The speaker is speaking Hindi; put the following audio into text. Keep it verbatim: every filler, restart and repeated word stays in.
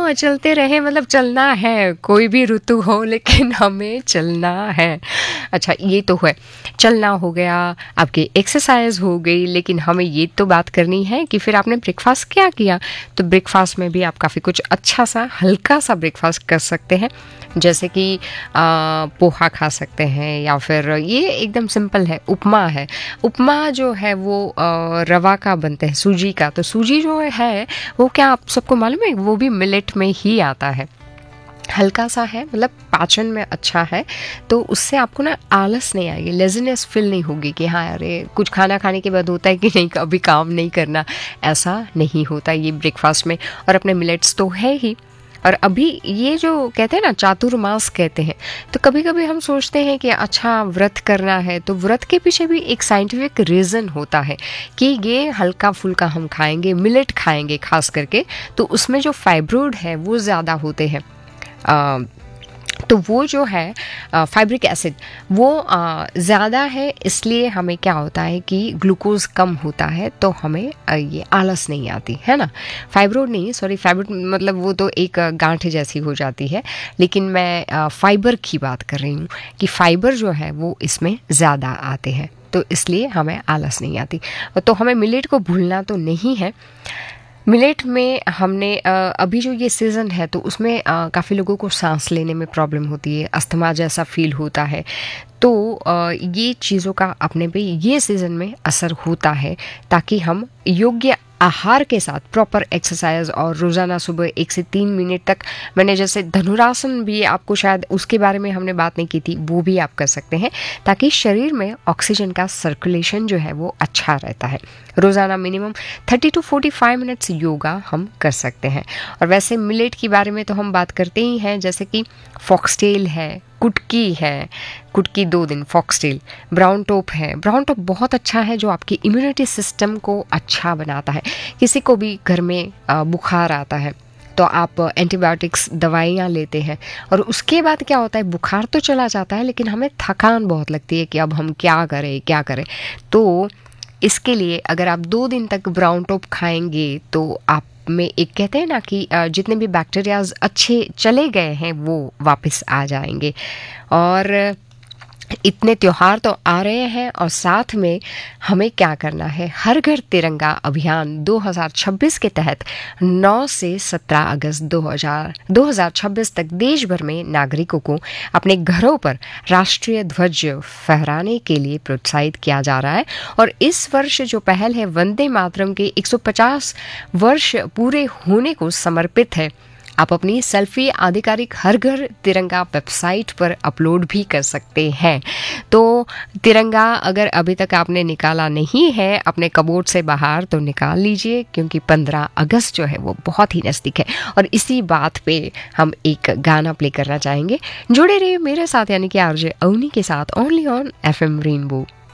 हाँ, चलते रहे मतलब चलना है, कोई भी ऋतु हो लेकिन हमें चलना है। अच्छा, ये तो है, चलना हो गया, आपकी एक्सरसाइज हो गई, लेकिन हमें ये तो बात करनी है कि फिर आपने ब्रेकफास्ट क्या किया। तो ब्रेकफास्ट में भी आप काफ़ी कुछ अच्छा सा हल्का सा ब्रेकफास्ट कर सकते हैं, जैसे कि आ, पोहा खा सकते हैं, या फिर ये एकदम सिंपल है, उपमा है। उपमा जो है वो आ, रवा का बनते हैं, सूजी का। तो सूजी जो है वो क्या आप सबको मालूम है, वो भी मिलेट में ही आता है। हल्का सा है, मतलब पाचन में अच्छा है, तो उससे आपको ना आलस नहीं आएगी, लेजीनेस फील नहीं होगी कि हाँ अरे कुछ खाना खाने के बाद होता है कि नहीं अभी काम नहीं करना, ऐसा नहीं होता ये ब्रेकफास्ट में। और अपने मिलेट्स तो है ही। और अभी ये जो कहते हैं ना चातुर्मास कहते हैं, तो कभी कभी हम सोचते हैं कि अच्छा व्रत करना है, तो व्रत के पीछे भी एक साइंटिफिक रीज़न होता है कि ये हल्का फुल्का हम खाएंगे, मिलेट खाएंगे खास करके, तो उसमें जो फाइब्रोइड है वो ज़्यादा होते हैं। आ, तो वो जो है फाइब्रिक एसिड वो ज़्यादा है, इसलिए हमें क्या होता है कि ग्लूकोज कम होता है, तो हमें आ, ये आलस नहीं आती है ना। फाइब्रोइड नहीं, सॉरी, फाइब्रोइड मतलब वो तो एक गांठ जैसी हो जाती है, लेकिन मैं आ, फाइबर की बात कर रही हूँ कि फाइबर जो है वो इसमें ज़्यादा आते हैं, तो इसलिए हमें आलस नहीं आती। तो हमें मिलेट को भूलना तो नहीं है। मिलेट में हमने अभी जो ये सीज़न है तो उसमें काफ़ी लोगों को सांस लेने में प्रॉब्लम होती है, अस्थमा जैसा फील होता है, तो ये चीज़ों का अपने पे ये सीज़न में असर होता है, ताकि हम योग्य आहार के साथ प्रॉपर एक्सरसाइज और रोज़ाना सुबह एक से तीन मिनट तक, मैंने जैसे धनुरासन भी आपको शायद उसके बारे में हमने बात नहीं की थी, वो भी आप कर सकते हैं, ताकि शरीर में ऑक्सीजन का सर्कुलेशन जो है वो अच्छा रहता है। रोज़ाना minimum thirty two forty five minutes yoga हम कर सकते हैं। और वैसे मिलेट के बारे में तो हम बात करते ही हैं, जैसे कि फॉक्सटेल है, कुटकी है, कुटकी दो दिन, फॉक्सटेल, ब्राउन टोप है। ब्राउन टोप बहुत अच्छा है, जो आपकी इम्यूनिटी सिस्टम को अच्छा बनाता है। किसी को भी घर में बुखार आता है तो आप एंटीबायोटिक्स दवाइयाँ लेते हैं, और उसके बाद क्या होता है, बुखार तो चला जाता है लेकिन हमें थकान बहुत लगती है कि अब हम क्या करें क्या करें। तो इसके लिए अगर आप दो दिन तक ब्राउन टोप खाएंगे तो आप में एक कहते हैं ना कि जितने भी बैक्टीरियाज अच्छे चले गए हैं वो वापस आ जाएंगे। और इतने त्योहार तो आ रहे हैं, और साथ में हमें क्या करना है, हर घर तिरंगा अभियान दो हज़ार छब्बीस के तहत नौ से सत्रह अगस्त दो हज़ार छब्बीस तक देश भर में नागरिकों को अपने घरों पर राष्ट्रीय ध्वज फहराने के लिए प्रोत्साहित किया जा रहा है। और इस वर्ष जो पहल है वंदे मातरम के एक सौ पचास वर्ष पूरे होने को समर्पित है। आप अपनी सेल्फी आधिकारिक हर घर तिरंगा वेबसाइट पर अपलोड भी कर सकते हैं। तो तिरंगा अगर अभी तक आपने निकाला नहीं है अपने कबोर्ड से बाहर, तो निकाल लीजिए, क्योंकि पंद्रह अगस्त जो है वो बहुत ही नज़दीक है। और इसी बात पे हम एक गाना प्ले करना चाहेंगे। जुड़े रहिए मेरे साथ, यानी कि आरजे अवनी के साथ, ओनली ऑन एफएम रेनबो।